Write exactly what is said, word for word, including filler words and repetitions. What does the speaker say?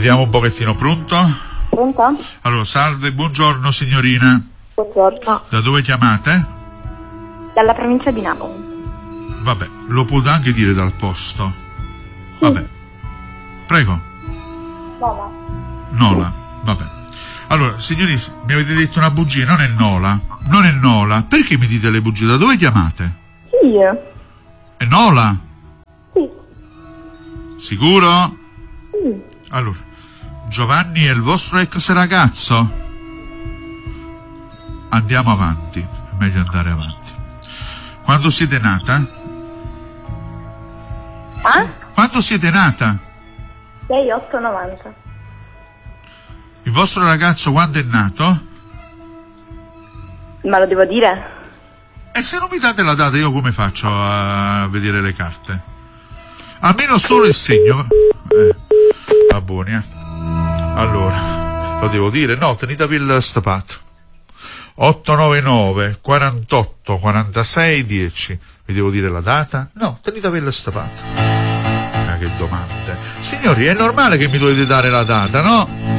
Vediamo un pochettino, pronto? Pronto? Allora, salve, buongiorno signorina. Buongiorno. Da dove chiamate? Dalla provincia di Napoli. Vabbè, lo può anche dire dal posto. Sì. Vabbè. Prego. Nola. Nola, vabbè. Allora, signorina, mi avete detto una bugia, non è Nola. Non è Nola. Perché mi dite le bugie? Da dove chiamate? Sì. È Nola? Sì. Sicuro? Sì. Allora, Giovanni è il vostro ex ragazzo? Andiamo avanti, è meglio andare avanti. Quando siete nata? Ah? Quando siete nata? sei otto novanta. Il vostro ragazzo quando è nato? Ma lo devo dire? E se non mi date la data io come faccio a vedere le carte? Almeno solo il segno. Eh, va buoni, eh. Allora, lo devo dire? No, tenitevi il stapato. otto nove nove quarantotto quarantasei dieci. Vi devo dire la data? No, tenitevi il stapato. Ah, che domande. Signori, è normale che mi dovete dare la data, no?